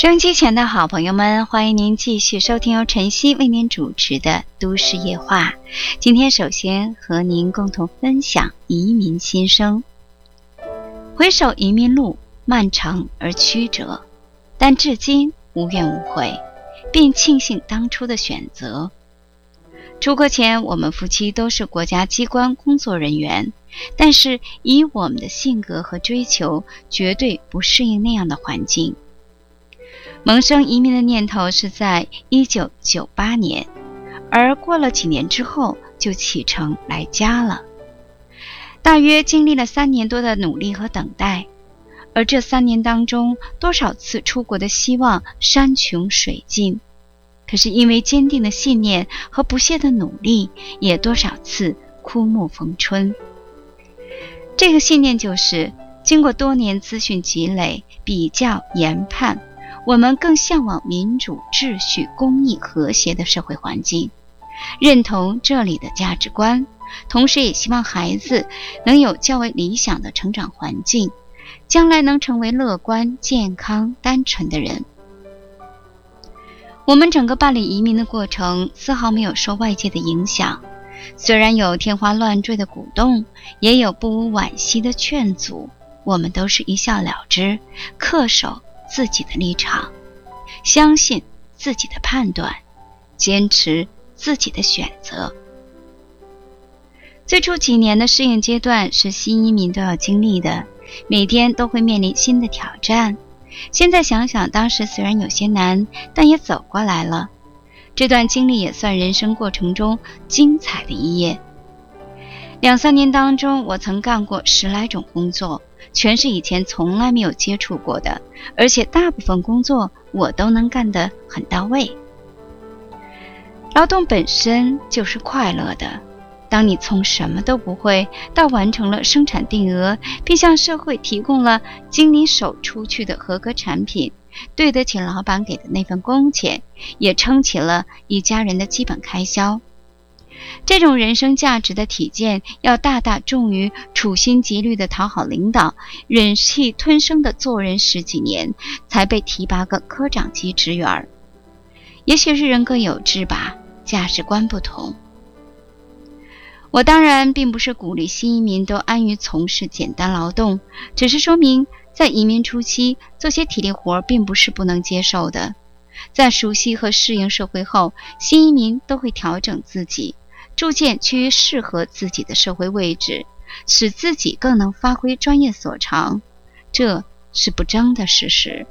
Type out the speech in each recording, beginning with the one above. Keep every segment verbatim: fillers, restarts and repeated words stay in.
收音机前的好朋友们，欢迎您继续收听由晨曦为您主持的《都市夜话》。今天首先和您共同分享移民心声。回首移民路漫长而曲折，但至今无怨无悔，并庆幸当初的选择。出国前，我们夫妻都是国家机关工作人员，但是以我们的性格和追求，绝对不适应那样的环境。萌生移民的念头是在一九九八年，而过了几年之后就启程来家了。大约经历了三年多的努力和等待，而这三年当中，多少次出国的希望山穷水尽，可是因为坚定的信念和不懈的努力，也多少次枯木逢春。这个信念就是，经过多年资讯积累、比较研判，我们更向往民主、秩序、公益、和谐的社会环境，认同这里的价值观，同时也希望孩子能有较为理想的成长环境，将来能成为乐观、健康、单纯的人。我们整个办理移民的过程丝毫没有受外界的影响，虽然有天花乱坠的鼓动，也有不无惋惜的劝阻，我们都是一笑了之，恪守自己的立场，相信自己的判断，坚持自己的选择。最初几年的适应阶段是新移民都要经历的，每天都会面临新的挑战。现在想想，当时虽然有些难，但也走过来了。这段经历也算人生过程中精彩的一页。两三年当中，我曾干过十来种工作，全是以前从来没有接触过的，而且大部分工作我都能干得很到位。劳动本身就是快乐的，当你从什么都不会到完成了生产定额，并向社会提供了经你手出去的合格产品，对得起老板给的那份工钱，也撑起了一家人的基本开销。这种人生价值的体现，要大大重于处心积虑的讨好领导，忍气吞声的做人十几年，才被提拔个科长级职员。也许是人各有志吧，价值观不同。我当然并不是鼓励新移民都安于从事简单劳动，只是说明在移民初期做些体力活并不是不能接受的。在熟悉和适应社会后，新移民都会调整自己，逐渐趋于适合自己的社会位置，使自己更能发挥专业所长，这是不争的事实。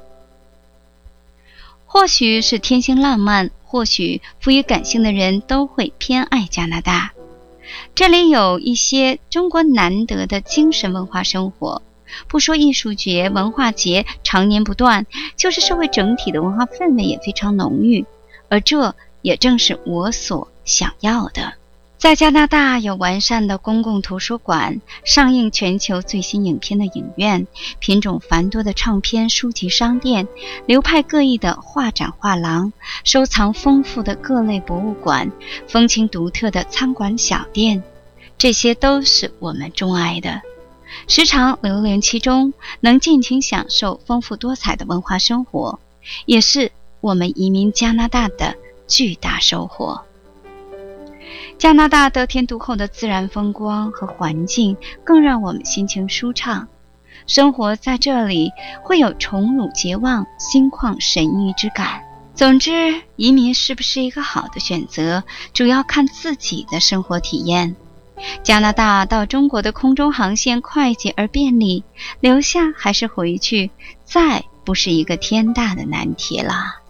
或许是天性浪漫，或许富于感性的人都会偏爱加拿大。这里有一些中国难得的精神文化生活，不说艺术节、文化节常年不断，就是社会整体的文化氛围也非常浓郁，而这也正是我所想要的。在加拿大有完善的公共图书馆，上映全球最新影片的影院，品种繁多的唱片书籍商店，流派各异的画展画廊，收藏丰富的各类博物馆，风情独特的餐馆小店，这些都是我们钟爱的。时常流连其中，能尽情享受丰富多彩的文化生活，也是我们移民加拿大的巨大收获。加拿大得天独厚的自然风光和环境，更让我们心情舒畅。生活在这里会有宠辱桀忘、心旷神怡之感。总之，移民是不是一个好的选择，主要看自己的生活体验。加拿大到中国的空中航线快捷而便利，留下还是回去，再不是一个天大的难题了。